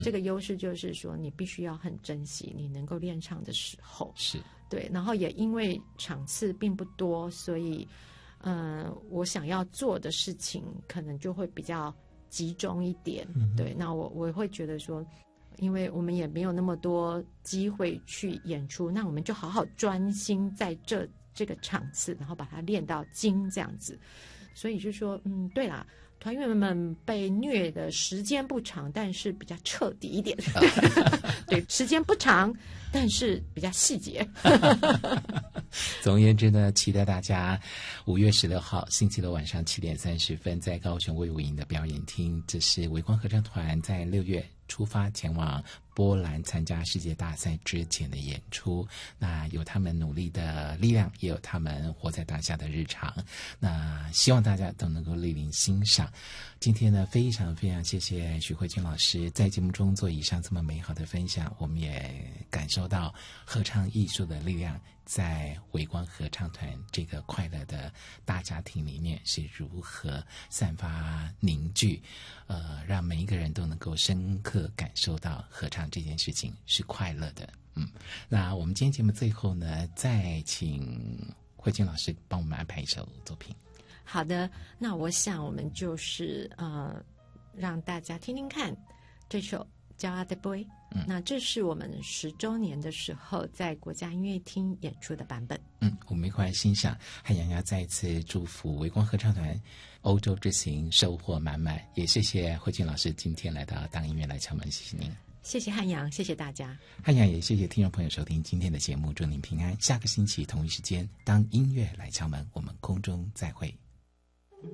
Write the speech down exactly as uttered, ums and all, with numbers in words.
这个优势就是说你必须要很珍惜你能够练唱的时候， 是对，然后也因为场次并不多，所以呃，我想要做的事情可能就会比较集中一点，嗯、对，那我我会觉得说，因为我们也没有那么多机会去演出，那我们就好好专心在这这个场次，然后把它练到精这样子。所以就说，嗯，对啦，团员们被虐的时间不长，但是比较彻底一点。对，时间不长，但是比较细节。 总而言之呢，期待大家五月十六号星期六晚上七点三十分在高雄卫武营的表演厅，这是微光合唱团在六月出发前往波兰参加世界大赛之前的演出。那有他们努力的力量，也有他们活在当下的日常，那希望大家都能够莅临欣赏。今天呢，非常非常谢谢许慧君老师在节目中做以上这么美好的分享，我们也感受到合唱艺术的力量在微光合唱团这个快乐的大家庭里面是如何散发凝聚，呃，让每一个人都能够深刻感受到合唱这件事情是快乐的。嗯，那我们今天节目最后呢，再请慧君老师帮我们安排一首作品。 好的，那我想我们就是呃，让大家听听看这首《骄傲的 boy》。嗯，那这是我们十周年的时候在国家音乐厅演出的版本。 嗯，我们一块来欣赏。汉阳要再一次祝福微光合唱团欧洲之行收获满满，也谢谢慧君老师今天来到当音乐来敲门，谢谢您。 谢谢汉阳，谢谢大家。 汉阳也谢谢听众朋友收听今天的节目，祝您平安。下个星期同一时间，当音乐来敲门，我们空中再会。